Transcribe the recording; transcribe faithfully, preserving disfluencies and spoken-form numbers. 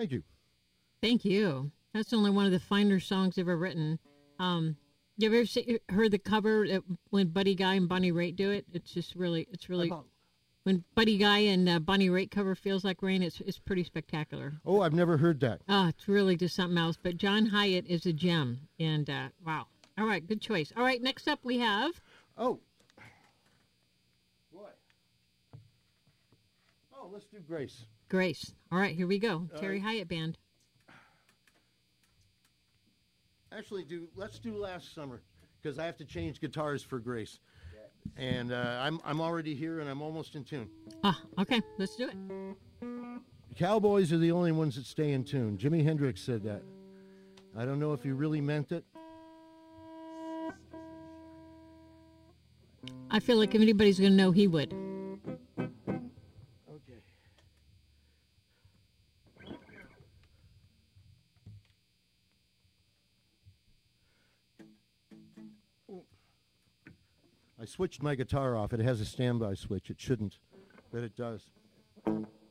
Thank you. Thank you. That's only one of the finer songs ever written. Um, you ever see, heard the cover that when Buddy Guy and Bonnie Raitt do it? It's just really, it's really. About- When Buddy Guy and uh, Bonnie Raitt cover "Feels Like Rain," it's it's pretty spectacular. Oh, I've never heard that. Ah, it's really just something else. But John Hyatt is a gem, and uh, wow. All right, good choice. All right, next up we have. Oh. Boy. Oh, let's do Grace. Grace. All right, here we go. All Terry right. Hyatt Band. Actually, do let's do Last Summer because I have to change guitars for Grace, and uh, I'm I'm already here and I'm almost in tune. Ah, okay, let's do it. Cowboys are the only ones that stay in tune. Jimi Hendrix said that. I don't know if he really meant it. I feel like if anybody's going to know, he would. Okay. I switched my guitar off. It has a standby switch. It shouldn't, but it does.